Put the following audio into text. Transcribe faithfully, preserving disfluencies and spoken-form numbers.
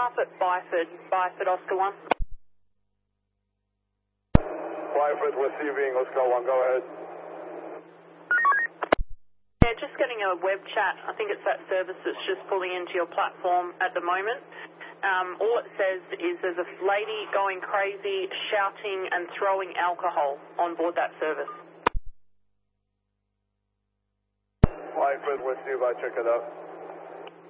staff at Byford, Byford, Oscar one. Byford receiving, Oscar one, go ahead. Yeah, just getting a web chat. I think it's that service that's just pulling into your platform at the moment. Um, all it says is there's a lady going crazy, shouting and throwing alcohol on board that service. Byford receive, I check it out.